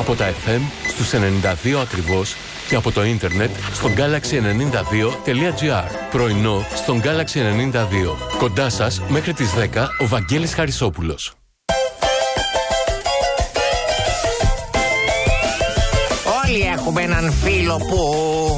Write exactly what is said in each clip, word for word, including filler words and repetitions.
Από τα εφ εμ στους ενενήντα δύο ακριβώς και από το ίντερνετ στο γκάλαξι ενενήντα δύο τελεία τζι άρ. Πρωινό στον Γκάλαξι ενενήντα δύο. Κοντά σας μέχρι τις δέκα ο Βαγγέλης Χαρισόπουλος. Όλοι έχουμε έναν φίλο που...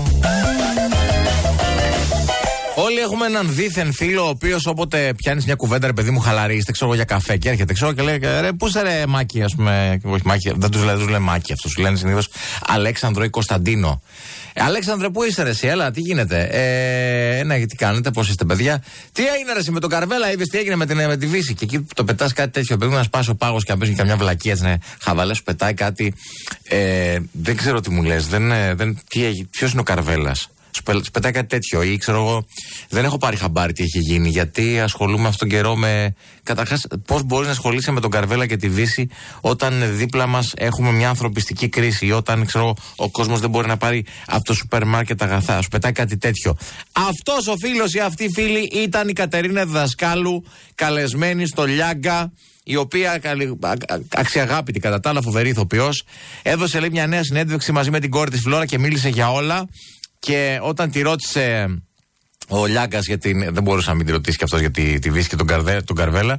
Όλοι έχουμε έναν δίθεν φίλο, ο οποίος όποτε πιάνεις μια κουβέντα, ρε παιδί μου, χαλαρίζεται, ξέρω εγώ, για καφέ και έρχεται, ξέρω, και λέει, ρε, πού είσαι ρε Μάκη, ας πούμε. Όχι, Μάκη, δεν τους λέει, τους λέει Μάκη αυτούς, τους λένε συνήθως Αλέξανδρο ή Κωνσταντίνο. Ε, Αλέξανδρε, πού είσαι ρε εσύ, έλα, τι γίνεται. Ε, ναι, τι κάνετε, πώς είστε, παιδιά. Τι έγινε ρε εσύ με τον Καρβέλα, είδες τι έγινε με, την, με τη Βύση. Και εκεί το πετάς κάτι τέτοιο, παιδί μου, να σπάσει ο πάγος και να παίζει καμιά βλακία, έτσι, ναι, χαβαλέ, σου πετάει κάτι. Ε, δεν ξέρω τι μου λες, δεν, δεν, ποιος είναι ο Καρβέλας. Σου πετάει κάτι τέτοιο, ή ξέρω εγώ, δεν έχω πάρει χαμπάρι τι έχει γίνει, γιατί ασχολούμαι αυτόν τον καιρό με. Καταρχάς, πώς μπορείς να ασχολείσαι με τον Καρβέλα και τη Δύση όταν δίπλα μας έχουμε μια ανθρωπιστική κρίση, ή όταν ξέρω, ο κόσμος δεν μπορεί να πάρει από το σούπερ μάρκετ αγαθά. Σου πετάει κάτι τέτοιο. Αυτός ο φίλος ή αυτή η φίλη ήταν η Κατερίνα Διδασκάλου, καλεσμένη στο Λιάγκα, η οποία αξιαγάπητη κατά τα άλλα, φοβερή ηθοποιός, έδωσε λέει μια νέα συνέντευξη μαζί με την κόρη της Φλόρα και μίλησε για όλα. Και όταν τη ρώτησε ο Λιάγκας, γιατί δεν μπορούσε να μην τη ρωτήσει και αυτός για τη, τη Βύση και τον, Καρδέ, τον Καρβέλα,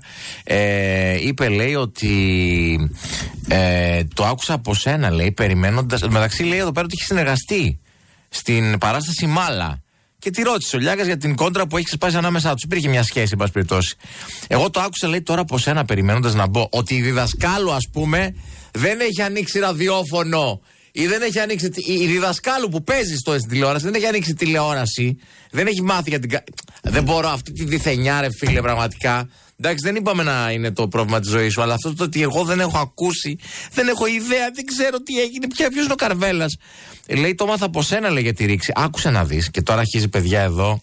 ε, είπε λέει ότι ε, το άκουσα από σένα, λέει, περιμένοντας. Μεταξύ λέει εδώ πέρα ότι έχει συνεργαστεί στην παράσταση Μάλα. Και τη ρώτησε ο Λιάγκας για την κόντρα που έχει σπάσει ανάμεσά του. Υπήρχε μια σχέση, εν πάση περιπτώσει. Εγώ το άκουσα, λέει, τώρα από σένα, περιμένοντας να μπω, ότι η Διδασκάλου, ας πούμε, δεν έχει ανοίξει ραδιόφωνο. Ή δεν έχει ανοίξει. Η Διδασκάλου που παίζει στο τηλεόραση δεν έχει ανοίξει τηλεόραση. Δεν έχει μάθει για την. Δεν μπορώ αυτή τη διθενιά, ρε φίλε, πραγματικά. Εντάξει, δεν είπαμε να είναι το πρόβλημα της ζωής σου, αλλά αυτό το ότι εγώ δεν έχω ακούσει, δεν έχω ιδέα, δεν ξέρω τι έγινε, ποιος είναι ο Καρβέλας. Λέει, το μάθα από σένα, λέει, για τη ρήξη. Άκουσε να δεις, και τώρα αρχίζει, παιδιά, εδώ.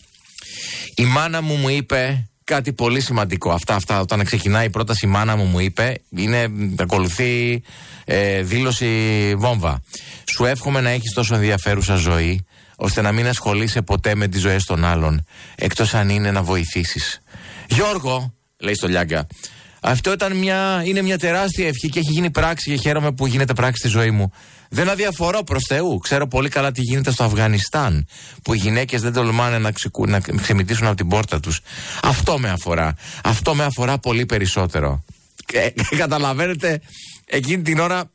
Η μάνα μου μου είπε κάτι πολύ σημαντικό. Αυτά, αυτά, όταν ξεκινάει η πρόταση, η μάνα μου μου είπε, είναι, ακολουθεί ε, δήλωση βόμβα. Σου εύχομαι να έχεις τόσο ενδιαφέρουσα ζωή, ώστε να μην ασχολείσαι ποτέ με τις ζωές των άλλων, εκτός αν είναι να βοηθήσεις. Γιώργο, λέει στο Λιάγκα, αυτό ήταν μια, είναι μια τεράστια ευχή και έχει γίνει πράξη και χαίρομαι που γίνεται πράξη στη ζωή μου. Δεν αδιαφορώ προς Θεού. Ξέρω πολύ καλά τι γίνεται στο Αφγανιστάν, που οι γυναίκες δεν τολμάνε να, ξεκου, να ξεμητήσουν από την πόρτα τους. Αυτό με αφορά. Αυτό με αφορά πολύ περισσότερο. Και, καταλαβαίνετε, εκείνη την ώρα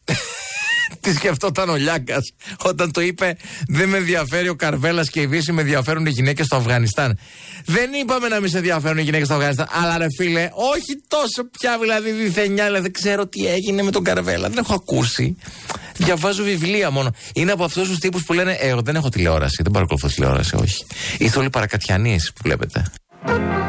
τι σκεφτόταν ο Λιάγκας όταν το είπε, δεν με ενδιαφέρει ο Καρβέλας και η Βύση, με ενδιαφέρουν οι γυναίκες στο Αφγανιστάν. Δεν είπαμε να μην σε ενδιαφέρουν οι γυναίκες στο Αφγανιστάν, αλλά ρε φίλε, όχι τόσο πια, δηλαδή διθενιά, δηλαδή, δεν ξέρω τι έγινε με τον Καρβέλα, δεν έχω ακούσει. Διαβάζω βιβλία μόνο. Είναι από αυτούς τους τύπους που λένε, ε, δεν έχω τηλεόραση, δεν παρακολουθώ τηλεόραση, όχι. Είστε όλοι παρακατιανοί εσείς που βλέπετε.